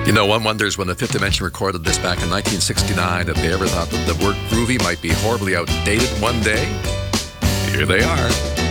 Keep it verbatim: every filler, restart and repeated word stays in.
You know, one wonders when the Fifth Dimension recorded this back in nineteen sixty-nine if they ever thought that the word groovy might be horribly outdated one day. Here they are.